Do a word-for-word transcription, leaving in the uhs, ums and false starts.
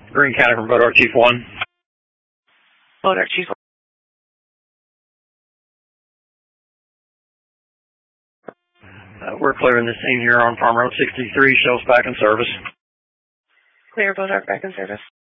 Green County from Bodart Chief one. Bodart Chief one. Uh, we're clearing the scene here on Farm Road sixty-three. Shell's back in service. Clear, Bodart back in service.